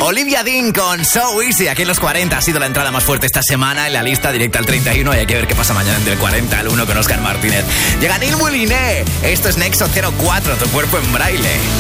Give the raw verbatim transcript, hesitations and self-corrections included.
Olivia Dean con So Easy, aquí en los cuarenta. Ha sido la entrada más fuerte esta semana en la lista directa al treinta y uno. Y hay que ver qué pasa mañana del cuarenta al uno con Óscar Martínez. Llega Neil Mouliné. Esto es Nexo cero cuatro, tu cuerpo en braille.